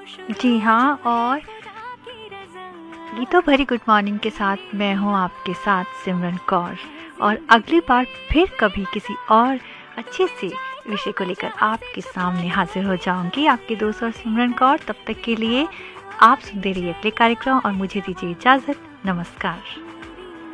जी हाँ, और गीतों भरी गुड मॉर्निंग के साथ मैं हूँ आपके साथ सिमरन कौर। और अगली बार फिर कभी किसी और अच्छे से विषय को लेकर आपके सामने हाजिर हो जाऊंगी, आपके दोस्त और सिमरन कौर। तब तक के लिए आप सुनते रहिए अगले कार्यक्रम और मुझे दीजिए इजाज़त। नमस्कार।